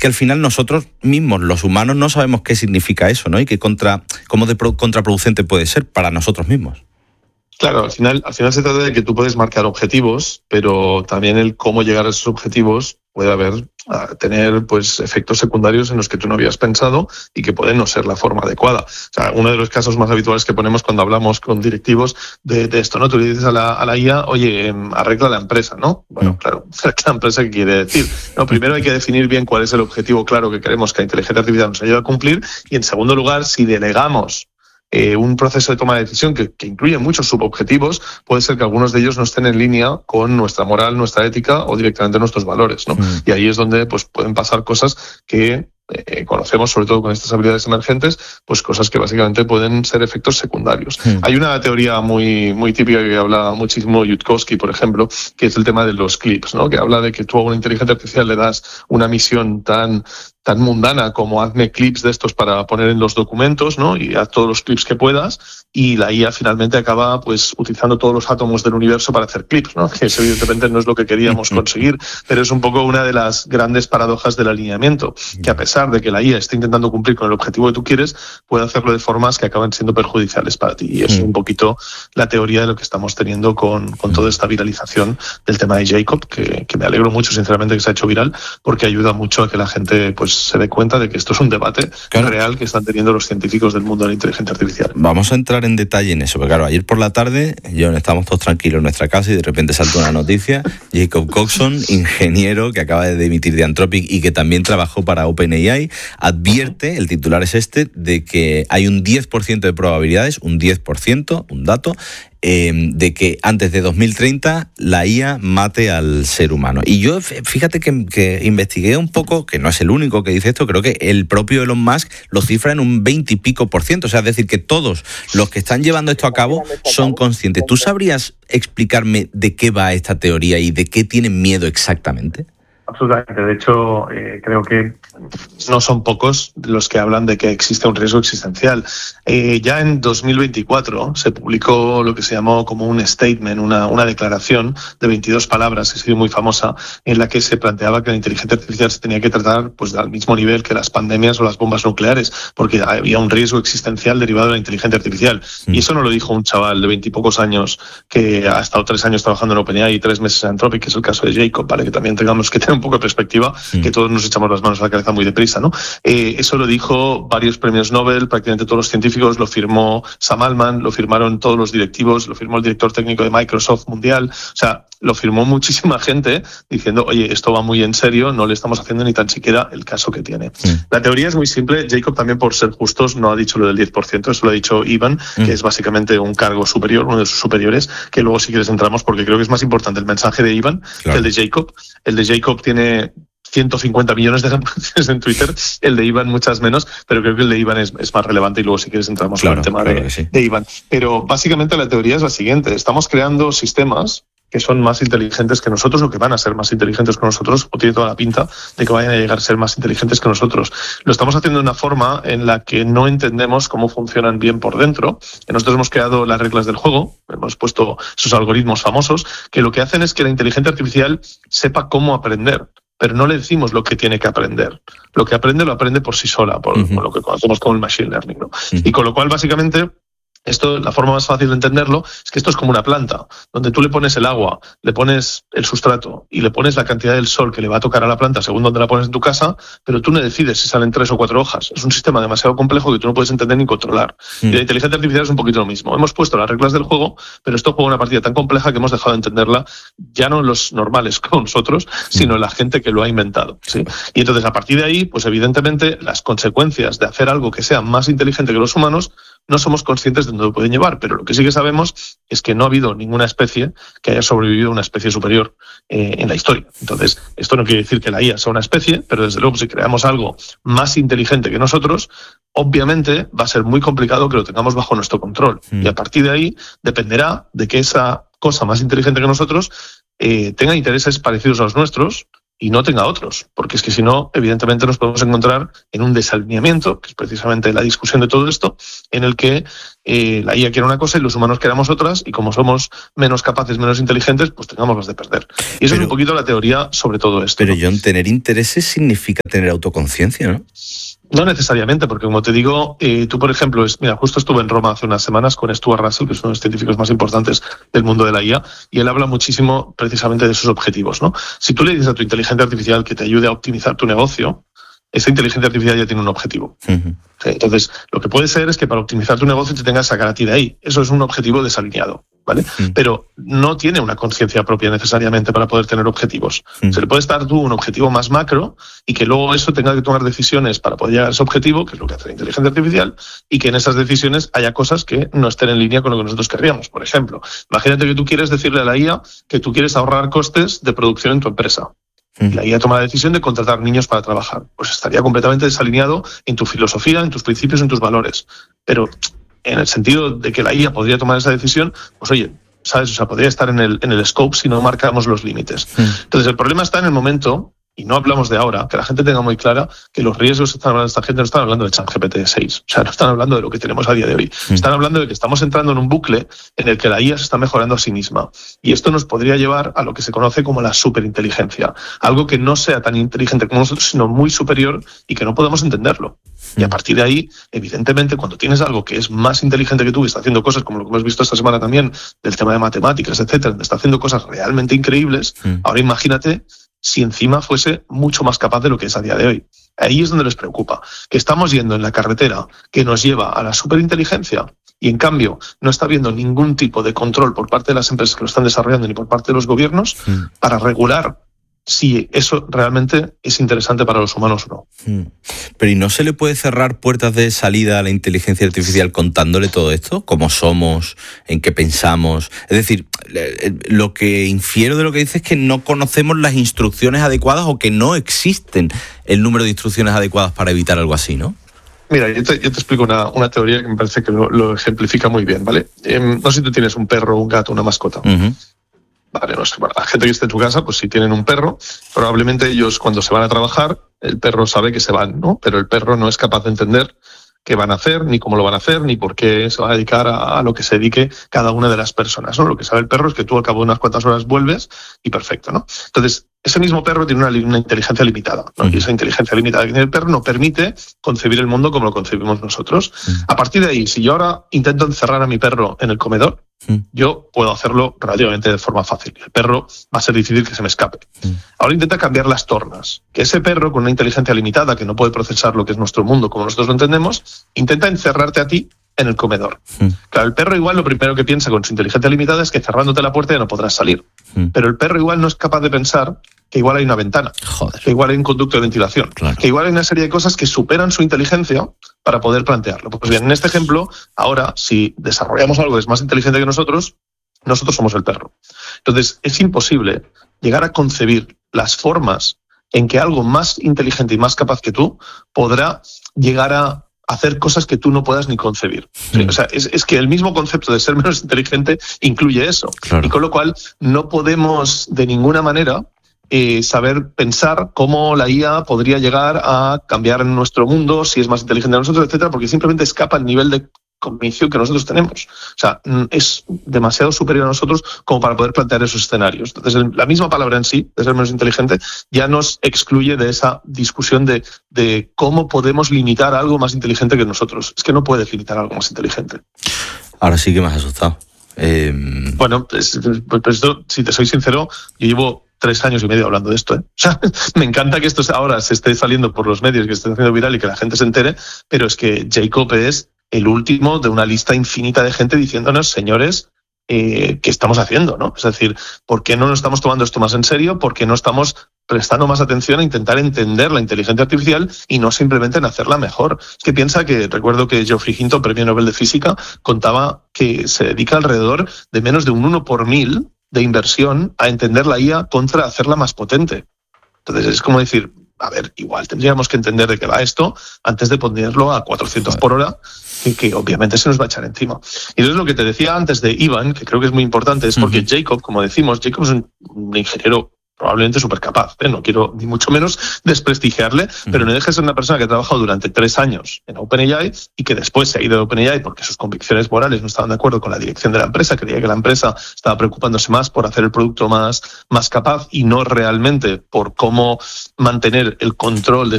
que al final nosotros mismos, los humanos, no sabemos qué significa eso, ¿no? Y cómo contraproducente puede ser para nosotros mismos. Claro, al final se trata de que tú puedes marcar objetivos, pero también el cómo llegar a esos objetivos puede tener pues efectos secundarios en los que tú no habías pensado y que pueden no ser la forma adecuada. O sea, uno de los casos más habituales que ponemos cuando hablamos con directivos de esto, ¿no? Tú le dices a la IA, oye, arregla la empresa, ¿no? Bueno, claro, arregla la empresa, ¿qué quiere decir? No, primero hay que definir bien cuál es el objetivo claro que queremos que la inteligencia artificial nos ayude a cumplir, y en segundo lugar, si delegamos un proceso de toma de decisión que incluye muchos subobjetivos, puede ser que algunos de ellos no estén en línea con nuestra moral, nuestra ética o directamente nuestros valores, ¿no? Y ahí es donde pues pueden pasar cosas que conocemos, sobre todo con estas habilidades emergentes, pues cosas que básicamente pueden ser efectos secundarios. Hay una teoría muy, muy típica que habla muchísimo Yudkowsky, por ejemplo, que es el tema de los clips, ¿no? Que habla de que tú a una inteligencia artificial le das una misión tan mundana como hazme clips de estos para poner en los documentos, ¿no? Y haz todos los clips que puedas, y la IA finalmente acaba pues utilizando todos los átomos del universo para hacer clips, ¿no? Que eso evidentemente no es lo que queríamos conseguir, pero es un poco una de las grandes paradojas del alineamiento, que a pesar de que la IA esté intentando cumplir con el objetivo que tú quieres, puede hacerlo de formas que acaban siendo perjudiciales para ti. Y es un poquito la teoría de lo que estamos teniendo con toda esta viralización del tema de Jacob, que me alegro mucho, sinceramente, que se ha hecho viral, porque ayuda mucho a que la gente pues se dé cuenta de que esto es un debate real que están teniendo los científicos del mundo de la inteligencia artificial. Vamos a entrar en detalle en eso, porque claro, ayer por la tarde, estábamos todos tranquilos en nuestra casa y de repente saltó una noticia. Jacob Coxon, ingeniero que acaba de dimitir de Anthropic y que también trabajó para OpenAI, advierte, el titular es de que hay un 10% de probabilidades, un 10%, un dato, de que antes de 2030 la IA mate al ser humano. Y yo, fíjate que investigué un poco, que no es el único que dice esto, creo que el propio Elon Musk lo cifra en un 20 y pico %. O sea, es decir, que todos los que están llevando esto a cabo son conscientes. ¿Tú sabrías explicarme de qué va esta teoría y de qué tienen miedo exactamente? Absolutamente. De hecho, creo que no son pocos los que hablan de que existe un riesgo existencial. Ya en 2024 se publicó lo que se llamó como un statement, una declaración de 22 palabras, que ha sido muy famosa, en la que se planteaba que la inteligencia artificial se tenía que tratar pues al mismo nivel que las pandemias o las bombas nucleares, porque había un riesgo existencial derivado de la inteligencia artificial. Y eso no lo dijo un chaval de 20 y pocos años que ha estado 3 años trabajando en OpenAI y 3 meses en Anthropic, que es el caso de Jacob, ¿vale? Que también tengamos que tener un poco de perspectiva, que todos nos echamos las manos a la cabeza muy deprisa, ¿no? Eso lo dijo varios premios Nobel, prácticamente todos los científicos, lo firmó Sam Altman, lo firmaron todos los directivos, lo firmó el director técnico de Microsoft Mundial, o sea, lo firmó muchísima gente diciendo, oye, esto va muy en serio, no le estamos haciendo ni tan siquiera el caso que tiene. La teoría es muy simple. Jacob también, por ser justos, no ha dicho lo del 10%, eso lo ha dicho Ivan, que es básicamente un cargo superior, uno de sus superiores, que luego si quieres entramos, porque creo que es más importante el mensaje de Ivan que el de Jacob. El de Jacob tiene 150 millones de reproducciones en Twitter, el de Ivan muchas menos, pero creo que el de Ivan es más relevante y luego si quieres entramos con el tema de Ivan. Pero básicamente la teoría es la siguiente: estamos creando sistemas que son más inteligentes que nosotros o que van a ser más inteligentes que nosotros, o tiene toda la pinta de que vayan a llegar a ser más inteligentes que nosotros. Lo estamos haciendo de una forma en la que no entendemos cómo funcionan bien por dentro. Nosotros hemos creado las reglas del juego, hemos puesto esos algoritmos famosos que lo que hacen es que la inteligencia artificial sepa cómo aprender, pero no le decimos lo que tiene que aprender. Lo que aprende lo aprende por sí sola, por lo que conocemos como el machine learning, ¿no? Y con lo cual, básicamente, esto, la forma más fácil de entenderlo es que esto es como una planta, donde tú le pones el agua, le pones el sustrato y le pones la cantidad del sol que le va a tocar a la planta según donde la pones en tu casa, pero tú no decides si salen 3 o 4 hojas. Es un sistema demasiado complejo que tú no puedes entender ni controlar. Y la inteligencia artificial es un poquito lo mismo. Hemos puesto las reglas del juego, pero esto juega una partida tan compleja que hemos dejado de entenderla ya no los normales como nosotros, sino la gente que lo ha inventado, ¿sí? Y entonces, a partir de ahí, pues evidentemente las consecuencias de hacer algo que sea más inteligente que los humanos no somos conscientes de dónde lo pueden llevar, pero lo que sí que sabemos es que no ha habido ninguna especie que haya sobrevivido a una especie superior en la historia. Entonces, esto no quiere decir que la IA sea una especie, pero desde luego si creamos algo más inteligente que nosotros, obviamente va a ser muy complicado que lo tengamos bajo nuestro control. Y a partir de ahí dependerá de que esa cosa más inteligente que nosotros tenga intereses parecidos a los nuestros, y no tenga otros, porque es que si no, evidentemente nos podemos encontrar en un desalineamiento, que es precisamente la discusión de todo esto, en el que la IA quiere una cosa y los humanos queramos otras, y como somos menos capaces, menos inteligentes, pues tengamos las de perder. Y eso es un poquito la teoría sobre todo esto. Pero, ¿no? John, tener intereses significa tener autoconciencia, ¿no? No necesariamente, porque como te digo, tú, por ejemplo, mira, justo estuve en Roma hace unas semanas con Stuart Russell, que es uno de los científicos más importantes del mundo de la IA, y él habla muchísimo precisamente de esos objetivos, ¿no? Si tú le dices a tu inteligencia artificial que te ayude a optimizar tu negocio, esa inteligencia artificial ya tiene un objetivo. Uh-huh. Entonces, lo que puede ser es que para optimizar tu negocio te tengas que sacar a ti de ahí. Eso es un objetivo desalineado, ¿vale? Pero no tiene una conciencia propia necesariamente para poder tener objetivos. Se le puede dar tú un objetivo más macro y que luego eso tenga que tomar decisiones para poder llegar a ese objetivo, que es lo que hace la inteligencia artificial, y que en esas decisiones haya cosas que no estén en línea con lo que nosotros querríamos. Por ejemplo, imagínate que tú quieres decirle a la IA que tú quieres ahorrar costes de producción en tu empresa. Y la IA toma la decisión de contratar niños para trabajar. Pues estaría completamente desalineado en tu filosofía, en tus principios, en tus valores. Pero en el sentido de que la IA podría tomar esa decisión, pues oye, ¿sabes? O sea, podría estar en el scope si no marcamos los límites. Entonces, el problema está en el momento, y no hablamos de ahora, que la gente tenga muy clara que los riesgos que están hablando esta gente no están hablando de ChatGPT 6, o sea, no están hablando de lo que tenemos a día de hoy. Están hablando de que estamos entrando en un bucle en el que la IA se está mejorando a sí misma. Y esto nos podría llevar a lo que se conoce como la superinteligencia, algo que no sea tan inteligente como nosotros, sino muy superior y que no podamos entenderlo. Y a partir de ahí, evidentemente, cuando tienes algo que es más inteligente que tú y está haciendo cosas como lo que hemos visto esta semana también, del tema de matemáticas, etcétera, donde está haciendo cosas realmente increíbles, ahora imagínate si encima fuese mucho más capaz de lo que es a día de hoy. Ahí es donde les preocupa, que estamos yendo en la carretera que nos lleva a la superinteligencia y en cambio no está habiendo ningún tipo de control por parte de las empresas que lo están desarrollando ni por parte de los gobiernos para regular si eso realmente es interesante para los humanos o no. Pero ¿y no se le puede cerrar puertas de salida a la inteligencia artificial contándole todo esto? ¿Cómo somos? ¿En qué pensamos? Es decir, lo que infiero de lo que dices es que no conocemos las instrucciones adecuadas o que no existen el número de instrucciones adecuadas para evitar algo así, ¿no? Mira, yo te explico una teoría que me parece que lo ejemplifica muy bien, ¿vale? No sé si tú tienes un perro, un gato, una mascota. Uh-huh. Vale, no sé, bueno, la gente que esté en tu casa, pues si tienen un perro, probablemente ellos cuando se van a trabajar, el perro sabe que se van, ¿no? Pero el perro no es capaz de entender qué van a hacer, ni cómo lo van a hacer, ni por qué se va a dedicar a lo que se dedique cada una de las personas, ¿no? Lo que sabe el perro es que tú al cabo de unas cuantas horas vuelves y perfecto, ¿no? Entonces, ese mismo perro tiene una inteligencia limitada, ¿no? Y esa inteligencia limitada que tiene el perro no permite concebir el mundo como lo concebimos nosotros. A partir de ahí, si yo ahora intento encerrar a mi perro en el comedor, yo puedo hacerlo relativamente de forma fácil. El perro va a ser difícil que se me escape. Ahora intenta cambiar las tornas. Que ese perro, con una inteligencia limitada, que no puede procesar lo que es nuestro mundo como nosotros lo entendemos, intenta encerrarte a ti en el comedor. Claro, el perro igual lo primero que piensa con su inteligencia limitada es que cerrándote la puerta ya no podrás salir. Pero el perro igual no es capaz de pensar que igual hay una ventana, que igual hay un conducto de ventilación, que igual hay una serie de cosas que superan su inteligencia para poder plantearlo. Pues bien, en este ejemplo, ahora, si desarrollamos algo que es más inteligente que nosotros somos el perro. Entonces, es imposible llegar a concebir las formas en que algo más inteligente y más capaz que tú podrá llegar a hacer cosas que tú no puedas ni concebir. O sea, es que el mismo concepto de ser menos inteligente incluye eso. Claro. Y con lo cual no podemos de ninguna manera saber pensar cómo la IA podría llegar a cambiar nuestro mundo, si es más inteligente que nosotros, etcétera, porque simplemente escapa al nivel de cognición que nosotros tenemos. O sea, es demasiado superior a nosotros como para poder plantear esos escenarios. Entonces, la misma palabra en sí, de ser menos inteligente, ya nos excluye de esa discusión de cómo podemos limitar algo más inteligente que nosotros. Es que no puedes limitar algo más inteligente. Ahora sí que me has asustado. Bueno, pues esto, si te soy sincero, yo llevo 3 años y medio hablando de esto. O sea, me encanta que esto ahora se esté saliendo por los medios, que esté haciendo viral y que la gente se entere, pero es que Jacob es el último de una lista infinita de gente diciéndonos, señores, ¿qué estamos haciendo? ¿No? Es decir, ¿por qué no nos estamos tomando esto más en serio? ¿Por qué no estamos prestando más atención a intentar entender la inteligencia artificial y no simplemente en hacerla mejor? Es que recuerdo que Geoffrey Hinton, premio Nobel de Física, contaba que se dedica alrededor de menos de un 1 por 1000 de inversión a entender la IA contra hacerla más potente. Entonces es como decir, a ver, igual tendríamos que entender de qué va esto antes de ponerlo a 400 por hora, que obviamente se nos va a echar encima. Y entonces lo que te decía antes de Ivan, que creo que es muy importante, es porque Jacob, como decimos, Jacob es un ingeniero probablemente súper capaz, no quiero ni mucho menos desprestigiarle, pero no deja de ser una persona que ha trabajado durante 3 años en OpenAI y que después se ha ido de OpenAI porque sus convicciones morales no estaban de acuerdo con la dirección de la empresa, creía que la empresa estaba preocupándose más por hacer el producto más capaz y no realmente por cómo mantener el control de